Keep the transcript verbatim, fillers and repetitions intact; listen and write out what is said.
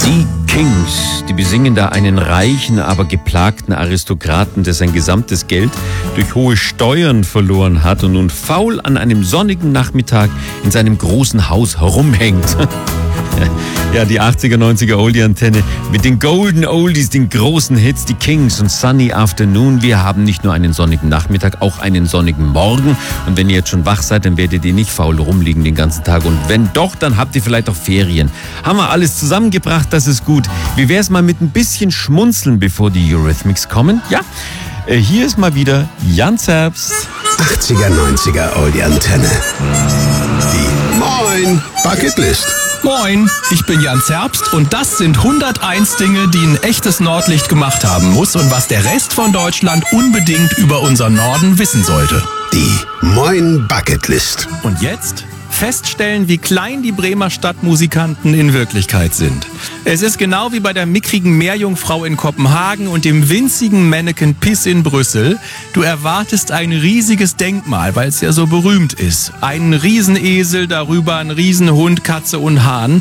Die Kings, die besingen da einen reichen, aber geplagten Aristokraten, der sein gesamtes Geld durch hohe Steuern verloren hat und nun faul an einem sonnigen Nachmittag in seinem großen Haus herumhängt. Ja, die achtziger, neunziger Oldie-Antenne mit den Golden Oldies, den großen Hits, die Kings und Sunny Afternoon. Wir haben nicht nur einen sonnigen Nachmittag, auch einen sonnigen Morgen. Und wenn ihr jetzt schon wach seid, dann werdet ihr nicht faul rumliegen den ganzen Tag. Und wenn doch, dann habt ihr vielleicht auch Ferien. Haben wir alles zusammengebracht, das ist gut. Wie wär's mal mit ein bisschen Schmunzeln, bevor die Eurythmics kommen? Ja, hier ist mal wieder Jan Zerbst. achtziger, neunziger Oldie-Antenne. Die Moin Bucketlist. Moin, ich bin Jan Zerbst und das sind hunderteins Dinge, die ein echtes Nordlicht gemacht haben muss und was der Rest von Deutschland unbedingt über unseren Norden wissen sollte. Die Moin Bucketlist. Und jetzt feststellen, wie klein die Bremer Stadtmusikanten in Wirklichkeit sind. Es ist genau wie bei der mickrigen Meerjungfrau in Kopenhagen und dem winzigen Mannequin Piss in Brüssel. Du erwartest ein riesiges Denkmal, weil es ja so berühmt ist. Einen Riesenesel, darüber ein Riesenhund, Katze und Hahn.